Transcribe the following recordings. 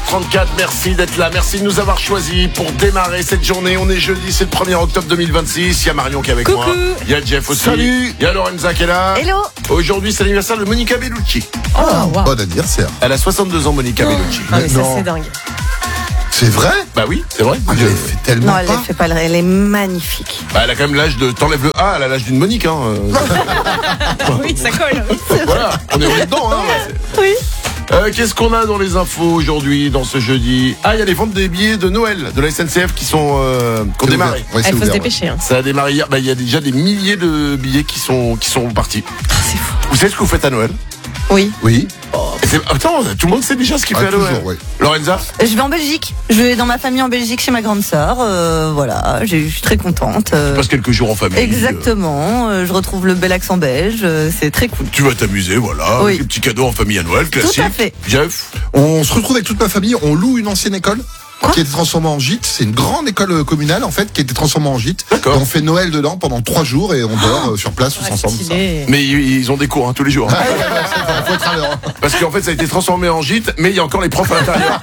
8h34, merci d'être là, merci de nous avoir choisis pour démarrer cette journée. On est jeudi, c'est le 1er octobre 2026. Il y a Marion qui est avec moi. Il y a Jeff aussi. Salut. Il y a Lorenza qui est là. Hello. Aujourd'hui, c'est l'anniversaire de Monica Bellucci. Oh, wow. Bon anniversaire. Elle a 62 ans, Monica Bellucci. Ah, mais ça, Non. c'est dingue. C'est vrai? Bah oui, c'est vrai. Ah, je l'ai fait tellement Non, elle pas. ne fait pas, elle est magnifique. Bah, elle a quand même l'âge de... T'enlèves le A, elle a l'âge d'une Monique. Hein. Oui, ça colle. Voilà, on est dedans. Hein. Oui. Qu'est-ce qu'on a dans les infos aujourd'hui, dans ce jeudi? Ah, il y a les ventes des billets de Noël de la SNCF qui ont C'est démarré. ouvert. Ouais, c'est Il faut se ouvert, ouais. dépêcher. Hein. Ça a démarré hier. Bah, il y a déjà des milliers de billets qui sont partis. C'est fou. Vous savez ce que vous faites à Noël? Oui. Oui. Attends, tout le monde sait déjà ce qu'il Ah, fait à Noël. toujours, ouais. Lorenza? Je vais en Belgique. Je vais dans ma famille en Belgique chez ma grande sœur. Voilà, je suis très contente. Tu passes quelques jours en famille. Exactement. Je retrouve le bel accent belge. C'est très cool. Tu vas t'amuser, voilà. Oui. Avec les petits cadeaux en famille à Noël, classique. Tout à fait. Jeff? On se retrouve avec toute ma famille, on loue une ancienne école. Quoi Qui a été transformée en gîte. C'est une grande école communale en fait qui a été transformée en gîte. D'accord. Et on fait Noël dedans pendant 3 jours et on dort sur place tous ensemble. ça. Mais ils ont des cours tous les jours. Ah, ouais, faut être à l'heure. Parce qu'en fait, ça a été transformé en gîte, mais il y a encore les profs à l'intérieur.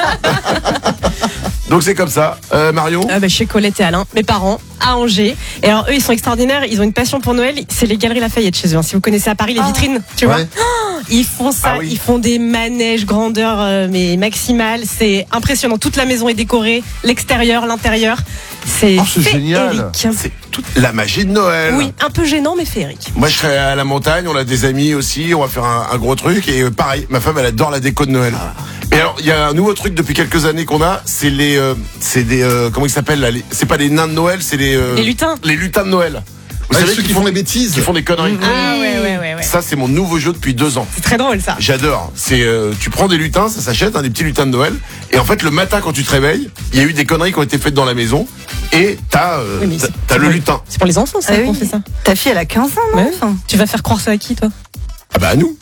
Donc c'est comme ça. Marion? Chez Colette et Alain, mes parents, à Angers. Et alors eux, ils sont extraordinaires. Ils ont une passion pour Noël. C'est les Galeries Lafayette chez eux. Hein. Si vous connaissez à Paris, les vitrines, tu vois. Ouais. Ils font ça. Ah oui. Ils font des manèges grandeur mais maximale. C'est impressionnant. Toute la maison est décorée, l'extérieur, l'intérieur. C'est Oh, c'est génial. féerique. C'est toute la magie de Noël. Oui, un peu gênant, mais féerique. Moi, je serai à la montagne, on a des amis aussi, on va faire un gros truc. Et pareil, ma femme, elle adore la déco de Noël. Et alors, il y a un nouveau truc depuis quelques années qu'on a, c'est comment ils s'appellent là, c'est pas les nains de Noël, c'est les lutins. Les lutins de Noël. Vous Ouais, savez ceux qui font des bêtises. qui font des conneries. Ah ouais. Ça, c'est mon nouveau jeu depuis 2 ans. C'est très drôle ça. J'adore. C'est tu prends des lutins, ça s'achète, des petits lutins de Noël. Et en fait, le matin, quand tu te réveilles, il y a eu des conneries qui ont été faites dans la maison. Et t'as Oui, mais t'as le lutin. C'est pour les enfants, ça, Ah oui. qu'on fait ça. Ta fille, elle a 15 ans, non Ouais. Enfin, Tu vas faire croire ça à qui, toi? Ah bah à nous.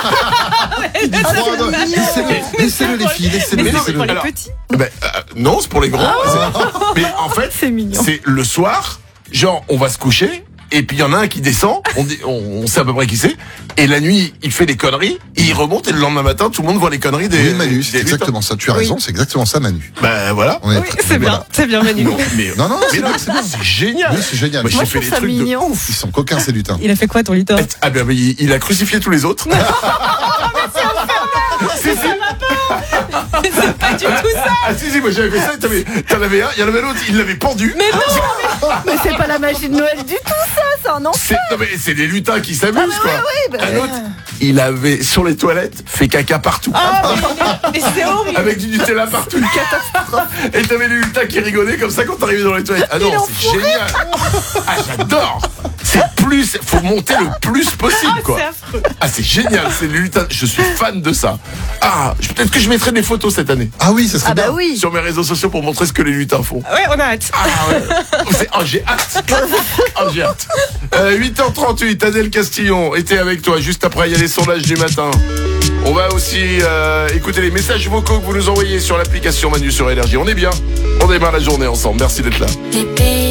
Laissez-le les filles, laissez-le. Mais non, laissez-le. pour les Alors, petits. non, c'est pour les grands. Mais en fait, c'est mignon. c'est le soir, genre on va se coucher. Et puis il y en a un qui descend, on sait à peu près qui c'est. Et la nuit, il fait des conneries, il remonte et le lendemain matin, tout le monde voit les conneries des. Oui, Manu, c'est des lutins. exactement ça. Tu as raison, c'est exactement ça, Manu. Ben voilà. On est Oui, c'est bien, c'est bien, Manu. Non, mais Non, mais non, c'est génial. Oui, c'est génial. Moi, Moi, j'ai je fait trouve des ça trucs mignon. Ils sont coquins, ces lutins. Il a fait quoi, ton lutin? Ah ben il a crucifié tous les autres. C'est pas du tout ça. Ah si, moi j'avais fait ça, t'en avais un, il y en avait l'autre, il l'avait pendu. Mais non. Mais c'est pas la magie de Noël du tout, ça. C'est un enfer. Non mais c'est des lutins qui s'amusent quoi. bah, Un autre, il avait sur les toilettes fait caca partout. Mais c'est horrible. Avec du Nutella partout. Et t'avais les lutins qui rigolaient comme ça quand t'arrivais dans les toilettes. Ah non, c'est génial. Ah j'adore. Faut monter le plus possible quoi. C'est affreux. Ah c'est génial, c'est les lutins. Je suis fan de ça. Ah, peut-être que je mettrai des photos cette année Ah oui, ça serait Ah bah bien. oui. sur mes réseaux sociaux pour montrer ce que les lutins font. Ouais, on a hâte. Ah ouais. J'ai hâte. J'ai hâte. 8h38, Adèle Castillon était avec toi. Juste après, il y a les sondages du matin. On va aussi écouter les messages vocaux que vous nous envoyez sur l'application Manu sur Énergie. On est bien. On démarre la journée ensemble. Merci d'être là.